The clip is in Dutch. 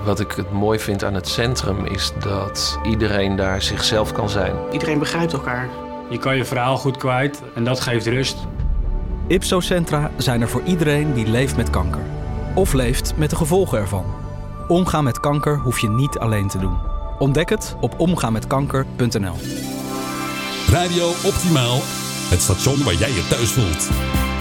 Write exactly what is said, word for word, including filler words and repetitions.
Wat ik het mooi vind aan het centrum is dat iedereen daar zichzelf kan zijn. Iedereen begrijpt elkaar. Je kan je verhaal goed kwijt en dat geeft rust. Ipso-centra zijn er voor iedereen die leeft met kanker. Of leeft met de gevolgen ervan. Omgaan met kanker hoef je niet alleen te doen. Ontdek het op omgaanmetkanker punt n l. Radio Optimaal, het station waar jij je thuis voelt.